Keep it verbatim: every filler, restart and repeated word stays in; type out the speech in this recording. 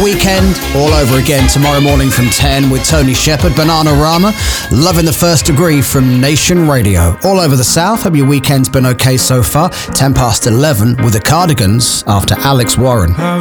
Weekend all over again tomorrow morning from ten with Tony Shepard, Bananarama, Loving the First Degree from Nation Radio. All over the South, hope your weekend's been okay so far. ten past eleven with the Cardigans after Alex Warren.